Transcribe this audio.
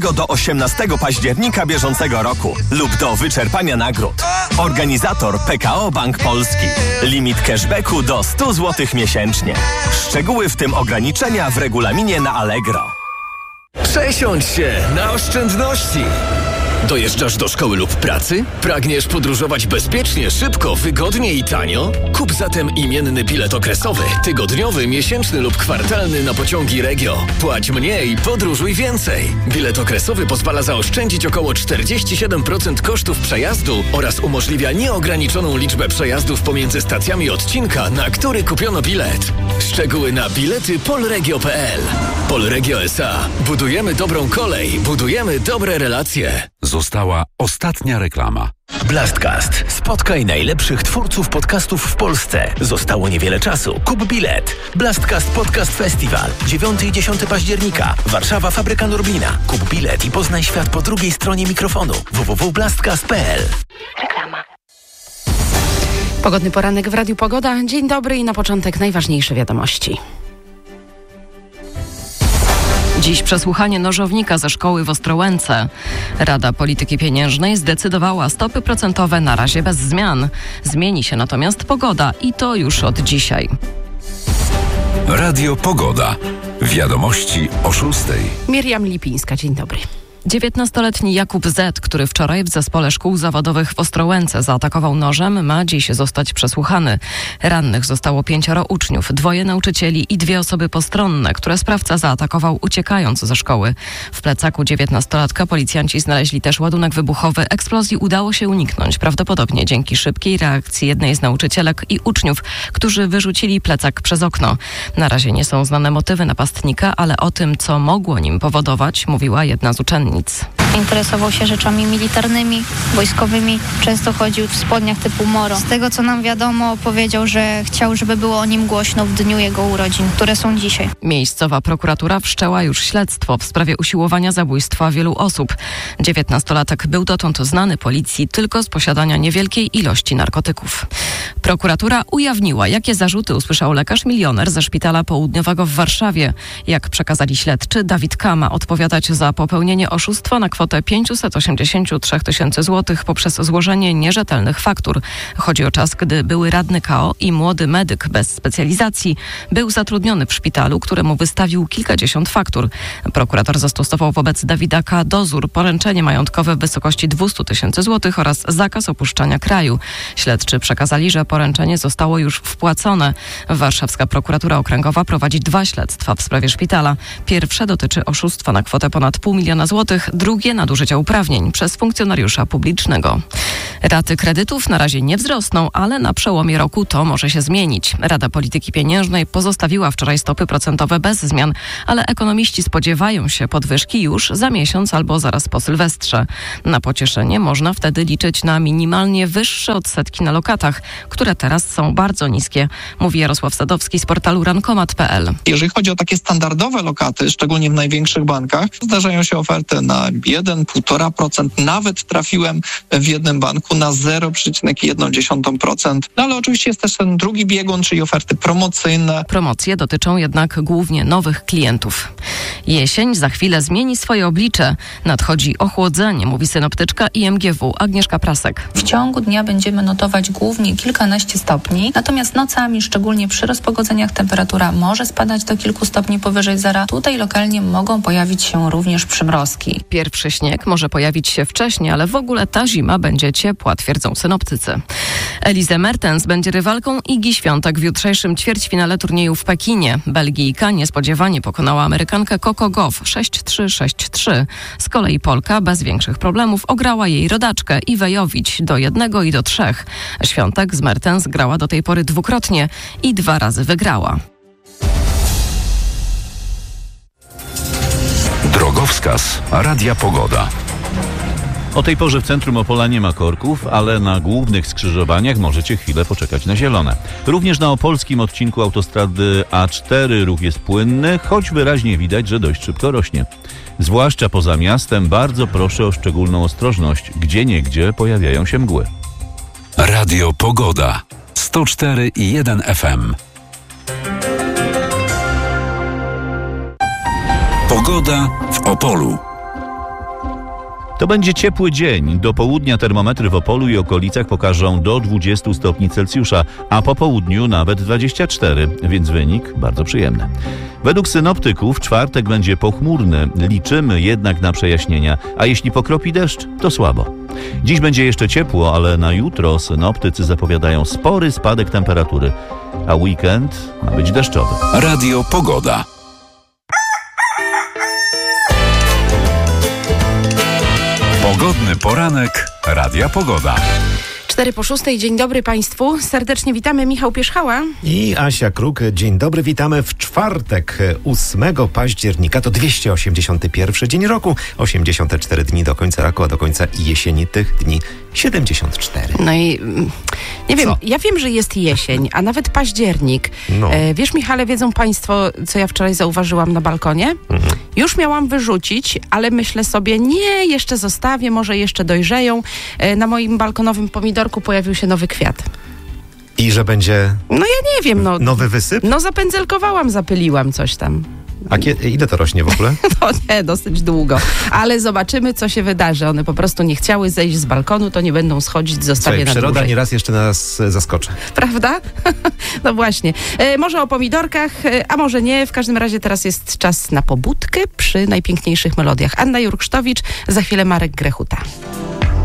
do 18 października bieżącego roku lub do wyczerpania nagród. Organizator PKO Bank Polski. Limit cashbacku do 100 zł miesięcznie. Szczegóły w tym ograniczenia w regulaminie na Allegro. Przesiądź się na oszczędności. Dojeżdżasz do szkoły lub pracy? Pragniesz podróżować bezpiecznie, szybko, wygodnie i tanio? Kup zatem imienny bilet okresowy, tygodniowy, miesięczny lub kwartalny na pociągi Regio. Płać mniej, podróżuj więcej. Bilet okresowy pozwala zaoszczędzić około 47% kosztów przejazdu oraz umożliwia nieograniczoną liczbę przejazdów pomiędzy stacjami odcinka, na który kupiono bilet. Szczegóły na bilety polregio.pl. Polregio S.A. Budujemy dobrą kolej, budujemy dobre relacje. Została ostatnia reklama. Blastcast. Spotkaj najlepszych twórców podcastów w Polsce. Zostało niewiele czasu. Kup bilet. Blastcast Podcast Festival. 9 i 10 października. Warszawa, Fabryka Norblina. Kup bilet i poznaj świat po drugiej stronie mikrofonu. www.blastcast.pl. Reklama. Pogodny poranek w Radiu Pogoda. Dzień dobry i na początek najważniejsze wiadomości. Dziś przesłuchanie nożownika ze szkoły w Ostrołęce. Rada Polityki Pieniężnej zdecydowała stopy procentowe na razie bez zmian. Zmieni się natomiast pogoda i to już od dzisiaj. Radio Pogoda. Wiadomości o 6:00. Miriam Lipińska, dzień dobry. 19-letni Jakub Z., który wczoraj w zespole szkół zawodowych w Ostrołęce zaatakował nożem, ma dziś zostać przesłuchany. Rannych zostało 5 uczniów, 2 nauczycieli i 2 osoby postronne, które sprawca zaatakował uciekając ze szkoły. W plecaku 19-latka policjanci znaleźli też ładunek wybuchowy. Eksplozji udało się uniknąć, prawdopodobnie dzięki szybkiej reakcji jednej z nauczycielek i uczniów, którzy wyrzucili plecak przez okno. Na razie nie są znane motywy napastnika, ale o tym, co mogło nim powodować, mówiła jedna z uczennic. Interesował się rzeczami militarnymi, wojskowymi. Często chodził w spodniach typu moro. Z tego, co nam wiadomo, powiedział, że chciał, żeby było o nim głośno w dniu jego urodzin, które są dzisiaj. Miejscowa prokuratura wszczęła już śledztwo w sprawie usiłowania zabójstwa wielu osób. 19-latek był dotąd znany policji tylko z posiadania niewielkiej ilości narkotyków. Prokuratura ujawniła, jakie zarzuty usłyszał lekarz milioner ze Szpitala Południowego w Warszawie. Jak przekazali śledczy, Dawid K. ma odpowiadać za popełnienie oszustwa na kwotę 583 000 złotych poprzez złożenie nierzetelnych faktur. Chodzi o czas, gdy były radny KO i młody medyk bez specjalizacji był zatrudniony w szpitalu, któremu wystawił kilkadziesiąt faktur. Prokurator zastosował wobec Dawida K. dozór, poręczenie majątkowe w wysokości 200 000 złotych oraz zakaz opuszczania kraju. Śledczy przekazali, że poręczenie zostało już wpłacone. Warszawska prokuratura okręgowa prowadzi 2 śledztwa w sprawie szpitala. Pierwsze dotyczy oszustwa na kwotę ponad 500 000 złotych, drugie nadużycia uprawnień przez funkcjonariusza publicznego. Raty kredytów na razie nie wzrosną, ale na przełomie roku to może się zmienić. Rada Polityki Pieniężnej pozostawiła wczoraj stopy procentowe bez zmian, ale ekonomiści spodziewają się podwyżki już za miesiąc albo zaraz po Sylwestrze. Na pocieszenie można wtedy liczyć na minimalnie wyższe odsetki na lokatach, które teraz są bardzo niskie, mówi Jarosław Sadowski z portalu rankomat.pl. Jeżeli chodzi o takie standardowe lokaty, szczególnie w największych bankach, zdarzają się oferty na 1-1,5%. Nawet trafiłem w jednym banku na 0,1%. No ale oczywiście jest też ten drugi biegun, czyli oferty promocyjne. Promocje dotyczą jednak głównie nowych klientów. Jesień za chwilę zmieni swoje oblicze. Nadchodzi ochłodzenie, mówi synoptyczka IMGW Agnieszka Prasek. W ciągu dnia będziemy notować głównie kilkanaście stopni, natomiast nocami, szczególnie przy rozpogodzeniach, temperatura może spadać do kilku stopni powyżej zera. Tutaj lokalnie mogą pojawić się również przymrozki. Pierwszy śnieg może pojawić się wcześniej, ale w ogóle ta zima będzie ciepła, twierdzą synoptycy. Elise Mertens będzie rywalką Igi Świątek w jutrzejszym ćwierćfinale turnieju w Pekinie. Belgijka niespodziewanie pokonała Amerykankę Coco Gauff 6-3, 6-3. Z kolei Polka bez większych problemów ograła jej rodaczkę Iwę Jowić do 1 i do 3. Świątek z Mertens grała do tej pory dwukrotnie i 2 razy wygrała. Drogowskaz Radia Pogoda. O tej porze w centrum Opola nie ma korków, ale na głównych skrzyżowaniach możecie chwilę poczekać na zielone. Również na opolskim odcinku autostrady A4 ruch jest płynny, choć wyraźnie widać, że dość szybko rośnie. Zwłaszcza poza miastem bardzo proszę o szczególną ostrożność. Gdzieniegdzie pojawiają się mgły. Radio Pogoda. 104,1 FM. Pogoda w Opolu. To będzie ciepły dzień. Do południa termometry w Opolu i okolicach pokażą do 20 stopni Celsjusza, a po południu nawet 24, więc wynik bardzo przyjemny. Według synoptyków czwartek będzie pochmurny. Liczymy jednak na przejaśnienia, a jeśli pokropi deszcz, to słabo. Dziś będzie jeszcze ciepło, ale na jutro synoptycy zapowiadają spory spadek temperatury, a weekend ma być deszczowy. Radio Pogoda. Pogodny poranek Radia Pogoda. 4:06. Dzień dobry Państwu. Serdecznie witamy. Michał Pierzchała i Asia Kruk. Dzień dobry, witamy w czwartek 8 października. To 281 dzień roku. 84 dni do końca roku, a do końca jesieni tych dni 74. No i nie wiem, Co? ja wiem, że jest jesień, a nawet październik. No. Wiesz, Michale, wiedzą Państwo, co ja wczoraj zauważyłam na balkonie? Już miałam wyrzucić, ale myślę sobie, nie, jeszcze zostawię, może jeszcze dojrzeją. Na moim balkonowym pomidorku pojawił się nowy kwiat. I że będzie No ja nie wiem, no. nowy wysyp? No zapędzelkowałam, zapyliłam coś tam. A ile to rośnie w ogóle? No nie, dosyć długo. Ale zobaczymy, co się wydarzy. One po prostu nie chciały zejść z balkonu, to nie będą schodzić, zostawię Słuchaj, na przyroda dłużej. nieraz jeszcze nas zaskoczy. Prawda? No właśnie. Może o pomidorkach, a może nie. W każdym razie teraz jest czas na pobudkę przy najpiękniejszych melodiach. Anna Jurksztowicz, za chwilę Marek Grechuta.